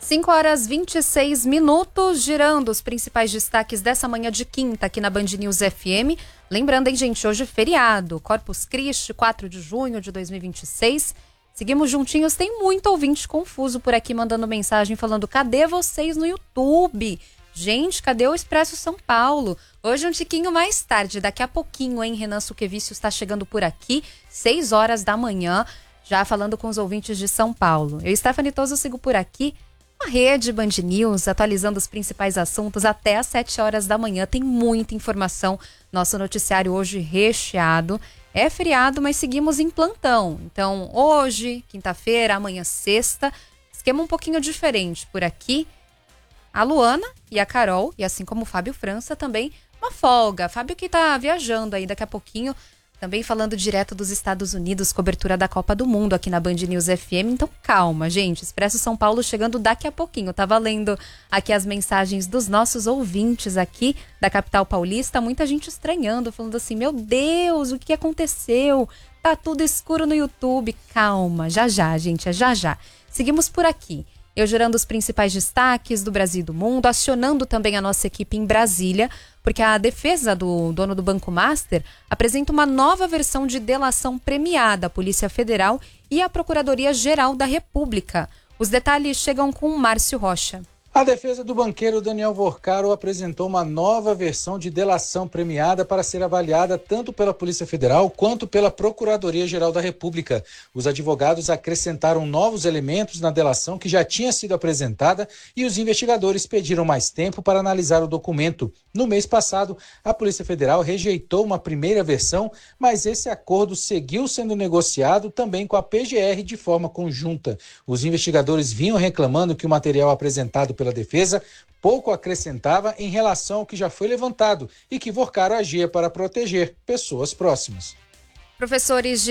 5h26, girando os principais destaques dessa manhã de quinta aqui na Band News FM. Lembrando, hein, gente, hoje é feriado, Corpus Christi, 4 de junho de 2026. Seguimos juntinhos, tem muito ouvinte confuso por aqui mandando mensagem falando: cadê vocês no YouTube? Gente, cadê o Expresso São Paulo? Hoje um tiquinho mais tarde, daqui a pouquinho, hein, Renan Suquevicius está chegando por aqui, 6 horas da manhã, já falando com os ouvintes de São Paulo. Eu, Stephanie Toso, sigo por aqui, a Rede Band News, atualizando os principais assuntos até às 7 horas da manhã. Tem muita informação, nosso noticiário hoje recheado. É feriado, mas seguimos em plantão. Então, hoje, quinta-feira, amanhã, sexta, esquema um pouquinho diferente por aqui. A Luana e a Carol, e assim como o Fábio França, também uma folga. Fábio que tá viajando aí daqui a pouquinho, também falando direto dos Estados Unidos, cobertura da Copa do Mundo aqui na Band News FM. Então calma, gente, Expresso São Paulo chegando daqui a pouquinho. Tava lendo aqui as mensagens dos nossos ouvintes aqui da capital paulista, muita gente estranhando, falando assim: meu Deus, o que aconteceu? Tá tudo escuro no YouTube. Calma, já já, gente, é já já. Seguimos por aqui. Eu gerando os principais destaques do Brasil e do mundo, acionando também a nossa equipe em Brasília, porque a defesa do dono do Banco Master apresenta uma nova versão de delação premiada à Polícia Federal e à Procuradoria-Geral da República. Os detalhes chegam com Márcio Rocha. A defesa do banqueiro Daniel Vorcaro apresentou uma nova versão de delação premiada para ser avaliada tanto pela Polícia Federal quanto pela Procuradoria-Geral da República. Os advogados acrescentaram novos elementos na delação que já tinha sido apresentada e os investigadores pediram mais tempo para analisar o documento. No mês passado, a Polícia Federal rejeitou uma primeira versão, mas esse acordo seguiu sendo negociado também com a PGR de forma conjunta. Os investigadores vinham reclamando que o material apresentado pela defesa pouco acrescentava em relação ao que já foi levantado e que Vorcaro agia para proteger pessoas próximas. Professores de